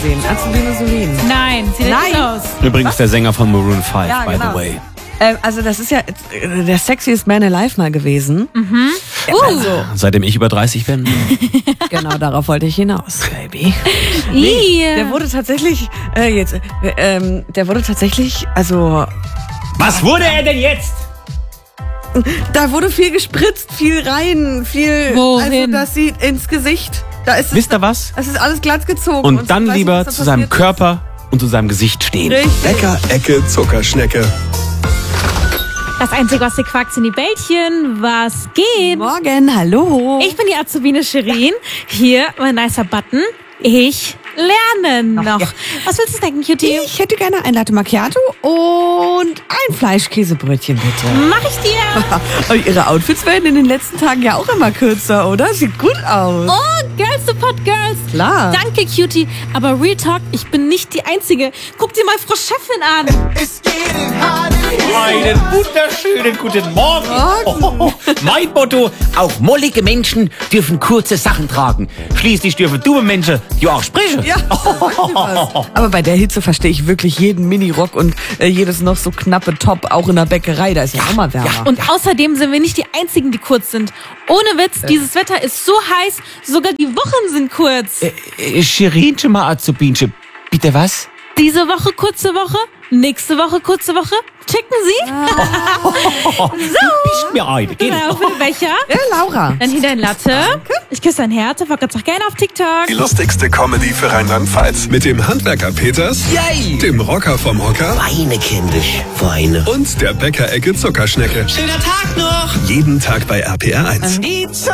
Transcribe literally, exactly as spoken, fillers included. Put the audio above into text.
Azuline Sulin. Nein, sieht Nein. nicht aus. Übrigens der Sänger von Maroon fünf, Ja, by genau. the way. Äh, also das ist ja äh, der sexiest man alive mal gewesen. Mhm. Ja, also, Seitdem ich über dreißig bin. genau, darauf wollte ich hinaus, Baby. Ih. Der wurde tatsächlich, äh, jetzt, äh, ähm, der wurde tatsächlich, also, Was wurde er denn jetzt? da wurde viel gespritzt, viel rein, viel, Wohin? also das sieht ins Gesicht. Da ist es, Wisst ihr was? es ist alles glatt gezogen. Und ich dann weiß lieber nicht, was da zu seinem passiert Körper und zu seinem Gesicht stehen. ist. Richtig. Bäcker Ecke Zuckerschnecke. Das Einzige, was ihr quackt, sind die Bällchen. Was geht? Morgen, hallo. Ich bin die Azubine Shirin. Hier, mein nicer Button. Ich lerne noch. ja. Was willst du snacken, Cutie? Ich hätte gerne ein Latte Macchiato und ein Fleischkäsebrötchen, bitte. Mach ich dir. Und Ihre Outfits werden in den letzten Tagen ja auch immer kürzer, oder? Sieht gut aus. Oh, Girls Support Girls. Klar. Danke, Cutie. Aber Real Talk, ich bin nicht die Einzige. Guck dir mal Frau Chefin an. Einen wunderschönen guten Morgen. Oh, mein Motto, auch mollige Menschen dürfen kurze Sachen tragen. Schließlich dürfen dumme Menschen ja auch sprechen. Ja, da sagt sie was. Aber bei der Hitze verstehe ich wirklich jeden Minirock und äh, jedes noch so knappe Top, auch in der Bäckerei. Da ist ja auch mal wärmer. Und außerdem sind wir nicht die Einzigen, die kurz sind. Ohne Witz, dieses Wetter ist so heiß, sogar die Wochen sind kurz. Äh, Shirinche mal Azubinche, bitte was? Diese Woche kurze Woche, nächste Woche kurze Woche. Checken Sie? Bist mir eine, geh. Genau, für den Becher. Ja, Laura. Dann hier dein Latte. Ich küsse dein Herz. Folgt uns auch gerne auf TikTok. Die lustigste Comedy für Rheinland-Pfalz. Mit dem Handwerker Peters, Yay! dem Rocker vom Hocker Weine, kindisch, Weine. und der Bäcker Ecke Zuckerschnecke. Schöner Tag noch! Jeden Tag bei R P R eins.